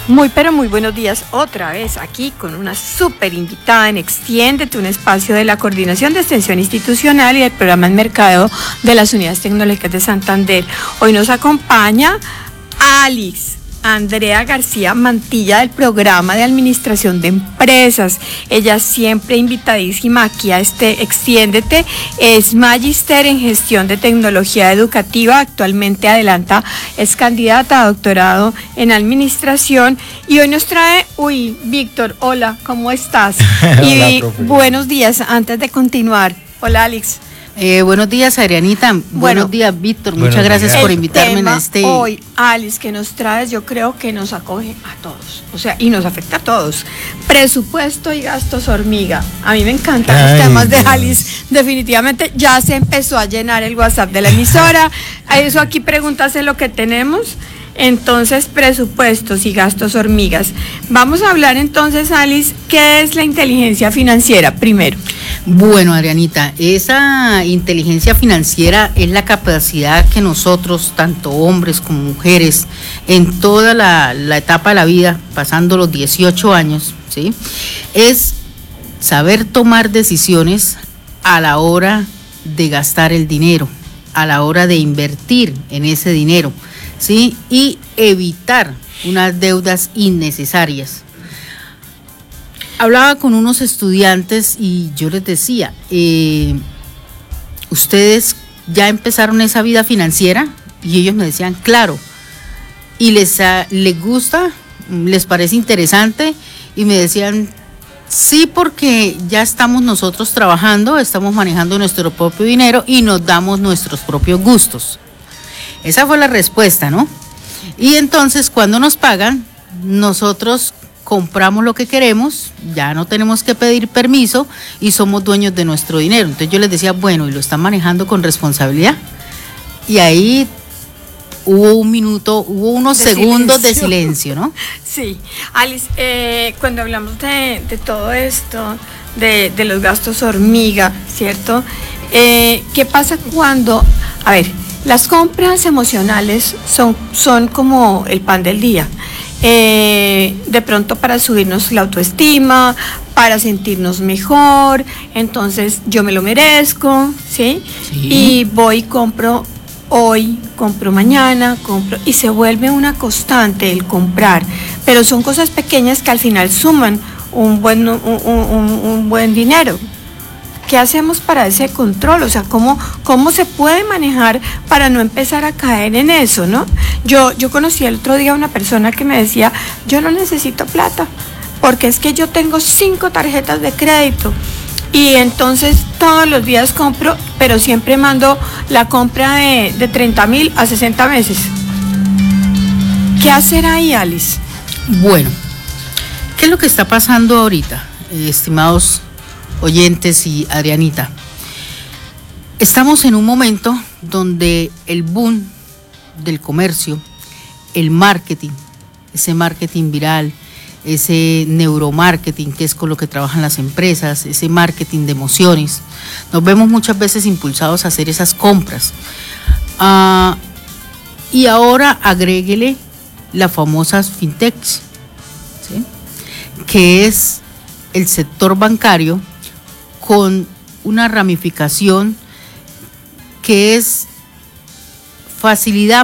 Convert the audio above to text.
Muy, pero muy buenos días otra vez aquí con una súper invitada en Extiéndete, un espacio de la Coordinación de Extensión Institucional y del Programa en Mercadeo de las Unidades Tecnológicas de Santander. Hoy nos acompaña Alice Andrea García Mantilla del Programa de Administración de Empresas. Ella siempre invitadísima aquí a Extiéndete. Es magíster en Gestión de Tecnología Educativa. Actualmente es candidata a doctorado en Administración. Y hoy nos trae, Víctor, hola, ¿cómo estás? Hola, y profe. Buenos días, antes de continuar. Hola, Alex. Buenos días, Adrianita. Buenos días, Víctor. Muchas gracias por invitarme tema a este. Hoy, Alice, que nos traes, yo creo que nos acoge a todos, o sea, y nos afecta a todos. Presupuesto y gastos hormiga. A mí me encantan los temas de Alice. Definitivamente ya se empezó a llenar el WhatsApp de la emisora. A eso aquí preguntas en lo que tenemos. Entonces, presupuestos y gastos hormigas. Vamos a hablar entonces, Alice, ¿qué es la inteligencia financiera primero? Bueno, Adrianita, esa inteligencia financiera es la capacidad que nosotros, tanto hombres como mujeres, en toda la etapa de la vida, pasando los 18 años, ¿sí? Es saber tomar decisiones a la hora de gastar el dinero, a la hora de invertir en ese dinero, ¿sí? Y evitar unas deudas innecesarias. Hablaba con unos estudiantes y yo les decía, ¿ustedes ya empezaron esa vida financiera? Y ellos me decían, claro. Y les gusta, les parece interesante, y me decían, sí, porque ya estamos nosotros trabajando, estamos manejando nuestro propio dinero y nos damos nuestros propios gustos. Esa fue la respuesta, ¿no? Y entonces cuando nos pagan, nosotros compramos lo que queremos, ya no tenemos que pedir permiso y somos dueños de nuestro dinero. Entonces yo les decía, bueno, ¿y lo están manejando con responsabilidad? Y ahí hubo unos segundos de silencio, ¿no? Sí, Alice, cuando hablamos de todo esto, de los gastos hormiga, ¿cierto? ¿Qué pasa cuando, las compras emocionales son como el pan del día? De pronto para subirnos la autoestima, para sentirnos mejor, entonces yo me lo merezco, ¿sí? Y voy, compro hoy, compro mañana, y se vuelve una constante el comprar, pero son cosas pequeñas que al final suman un buen dinero. ¿Qué hacemos para ese control? O sea, ¿cómo se puede manejar para no empezar a caer en eso, ¿no? Yo conocí el otro día a una persona que me decía, yo no necesito plata, porque es que yo tengo 5 tarjetas de crédito y entonces todos los días compro, pero siempre mando la compra de 30,000 a 60 meses. ¿Qué hacer ahí, Alice? Bueno, ¿qué es lo que está pasando ahorita, estimados oyentes y Adrianita? Estamos en un momento donde el boom del comercio, el marketing, ese marketing viral, ese neuromarketing que es con lo que trabajan las empresas, ese marketing de emociones, nos vemos muchas veces impulsados a hacer esas compras. Y ahora agréguele las famosas fintechs, ¿sí? Que es el sector bancario con una ramificación que es facilidad